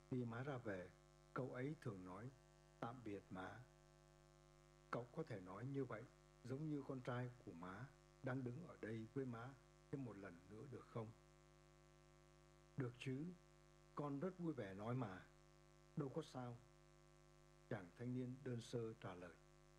Khi má ra về, cậu ấy thường nói tạm biệt má. Cậu có thể nói như vậy giống như con trai của má đang đứng ở đây với má thêm một lần nữa được không? Được chứ, con rất vui vẻ nói mà. Đâu có sao. Chàng thanh niên đơn sơ trả lời.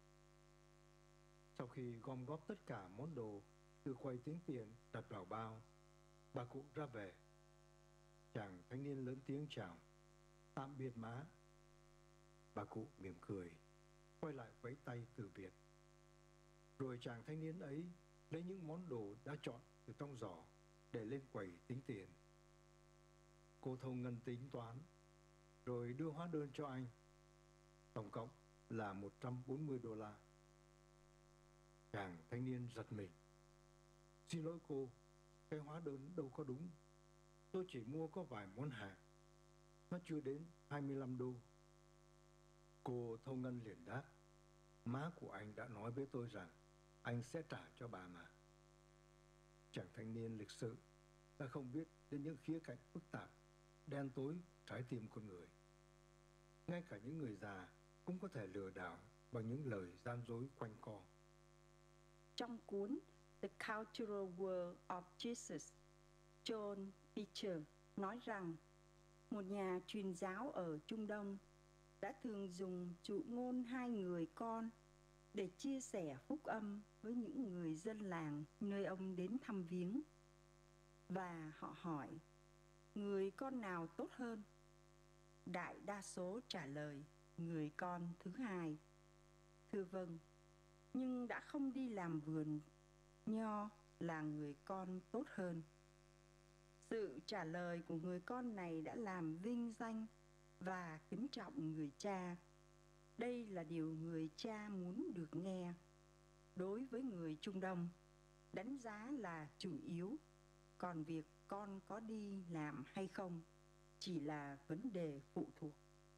Sau khi gom góp tất cả món đồ từ quầy tính tiền đặt vào bao, bà cụ ra về. Chàng thanh niên lớn tiếng chào. Tạm biệt má. Bà cụ mỉm cười, quay lại vẫy tay từ biệt. Rồi chàng thanh niên ấy lấy những món đồ đã chọn từ trong giỏ để lên quầy tính tiền. Cô Thông Ngân tính toán, rồi đưa hóa đơn cho anh. Tổng cộng là $140. Chàng thanh niên giật mình. Xin lỗi cô, cái hóa đơn đâu có đúng. Tôi chỉ mua có vài món hàng. Nó chưa đến $25. Cô Thông Ngân liền đáp. Má của anh đã nói với tôi rằng anh sẽ trả cho bà mà. Chàng thanh niên lịch sự đã không biết đến những khía cạnh phức tạp, đen tối trái tim con người. Ngay cả những người già cũng có thể lừa đảo bằng những lời gian dối quanh co. Trong cuốn The Cultural World of Jesus, John Piper nói rằng một nhà truyền giáo ở Trung Đông đã thường dùng dụ ngôn hai người con để chia sẻ phúc âm với những người dân làng nơi ông đến thăm viếng. Và họ hỏi, người con nào tốt hơn? Đại đa số trả lời, người con thứ hai. Thưa vâng, nhưng đã không đi làm vườn nho là người con tốt hơn. Sự trả lời của người con này đã làm vinh danh và kính trọng người cha. Đây là điều người cha muốn được nghe. Đối với người Trung Đông, đánh giá là chủ yếu, còn việc con có đi làm hay không chỉ là vấn đề phụ thuộc.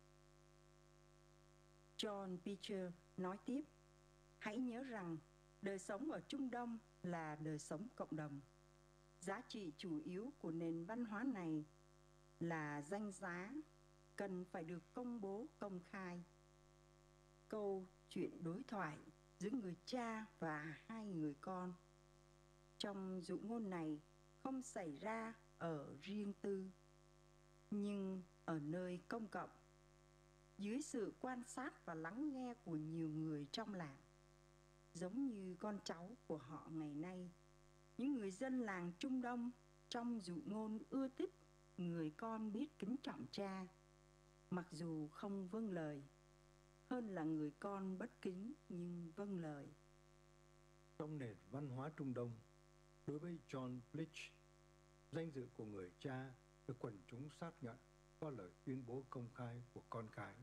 John Piper nói tiếp, hãy nhớ rằng đời sống ở Trung Đông là đời sống cộng đồng. Giá trị chủ yếu của nền văn hóa này là danh giá, cần phải được công bố công khai. Câu chuyện đối thoại giữa người cha và hai người con trong dụ ngôn này không xảy ra ở riêng tư, nhưng ở nơi công cộng, dưới sự quan sát và lắng nghe của nhiều người trong làng. Giống như con cháu của họ ngày nay, những người dân làng Trung Đông trong dụ ngôn ưa thích người con biết kính trọng cha, mặc dù không vâng lời, hơn là người con bất kính nhưng vâng lời. Trong nền văn hóa Trung Đông, đối với John Bleach, danh dự của người cha được quần chúng xác nhận qua lời tuyên bố công khai của con cái.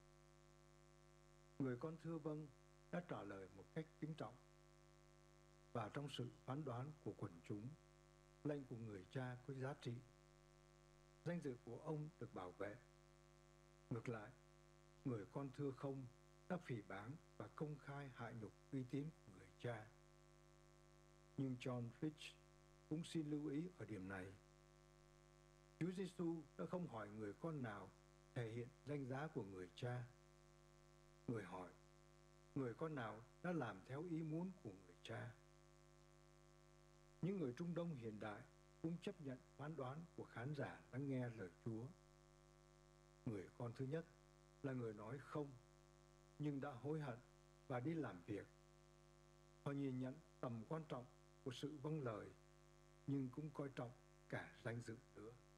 Người con thưa vâng đã trả lời một cách kính trọng. Và trong sự phán đoán của quần chúng, lệnh của người cha có giá trị. Danh dự của ông được bảo vệ. Ngược lại, người con thưa không đã phỉ báng và công khai hại nhục uy tín của người cha. Nhưng John Fitch cũng xin lưu ý ở điểm này. Chúa Giêsu đã không hỏi người con nào thể hiện danh giá của người cha. Người hỏi, người con nào đã làm theo ý muốn của người cha. Những người Trung Đông hiện đại cũng chấp nhận phán đoán của khán giả lắng nghe lời Chúa. Người con thứ nhất là người nói không, nhưng đã hối hận và đi làm việc. Họ nhìn nhận tầm quan trọng của sự vâng lời, nhưng cũng coi trọng cả danh dự nữa.